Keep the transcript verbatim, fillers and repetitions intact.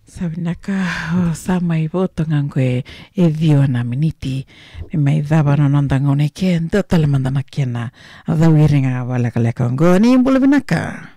Sabi naka o sama i voto ngangue e vio na miniti me mai dava no nonda ngone ke ndo tale mandana kena adau iringa wala kale kongo ni bulu binaka.